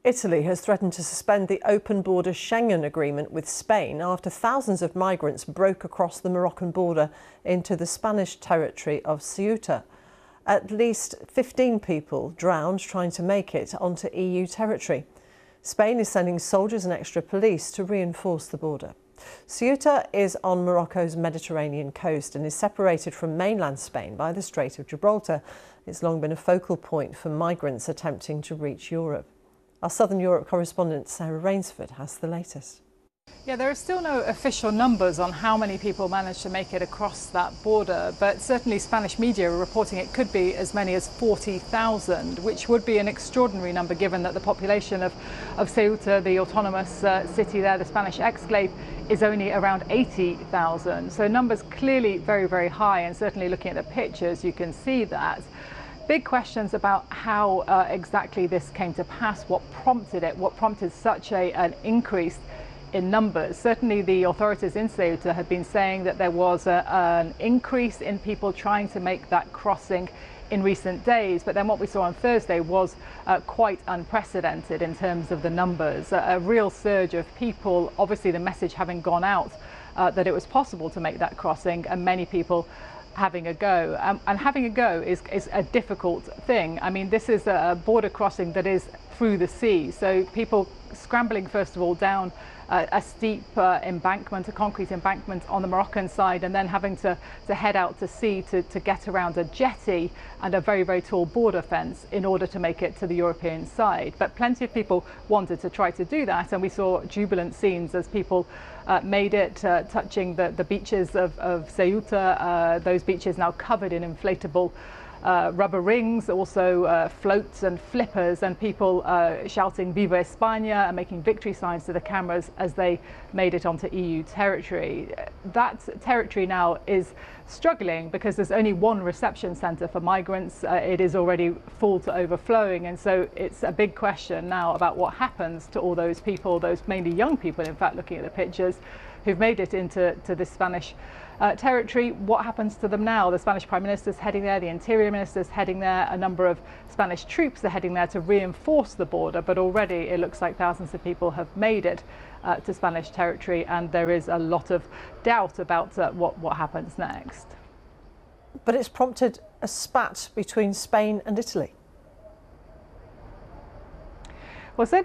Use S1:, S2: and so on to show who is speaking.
S1: Italy has threatened to suspend the open border Schengen agreement with Spain after thousands of migrants broke across the Moroccan border into the Spanish territory of Ceuta. At least 15 people drowned trying to make it onto EU territory. Spain is sending soldiers and extra police to reinforce the border. Ceuta is on Morocco's Mediterranean coast and is separated from mainland Spain by the Strait of Gibraltar. It's long been a focal point for migrants attempting to reach Europe. Our Southern Europe correspondent Sarah Rainsford has the latest.
S2: Yeah, there are still no official numbers on how many people managed to make it across that border, but certainly Spanish media are reporting it could be as many as 40,000, which would be an extraordinary number given that the population of Ceuta, the autonomous city there, the Spanish exclave, is only around 80,000. So numbers clearly very, very high, and certainly looking at the pictures you can see that. Big questions about how exactly this came to pass, what prompted it, what prompted such an increase in numbers. Certainly the authorities in Ceuta had been saying that there was an increase in people trying to make that crossing in recent days, but then what we saw on Thursday was quite unprecedented in terms of the numbers. A real surge of people, obviously the message having gone out that it was possible to make that crossing, and many people having a go. And having a go is a difficult thing. I mean, this is a border crossing that is through the sea, so people scrambling first of all down a steep embankment, a concrete embankment on the Moroccan side, and then having to head out to sea to get around a jetty and a very, very tall border fence in order to make it to the European side. But plenty of people wanted to try to do that, and we saw jubilant scenes as people made it, touching the beaches of Ceuta, those beaches now covered in inflatable rubber rings, also floats and flippers, and people shouting Viva España and making victory signs to the cameras as they made it onto EU territory. That territory now is struggling because there's only one reception centre for migrants. It is already full to overflowing, and so it's a big question now about what happens to all those people, those mainly young people, in fact, looking at the pictures, who've made it into the Spanish territory. What happens to them now? The Spanish Prime Minister's heading there, the Interior Minister's heading there, a number of Spanish troops are heading there to reinforce the border, but already it looks like thousands of people have made it to Spanish territory, and there is a lot of doubt about what happens next.
S1: But it's prompted a spat between Spain and Italy.
S2: Well,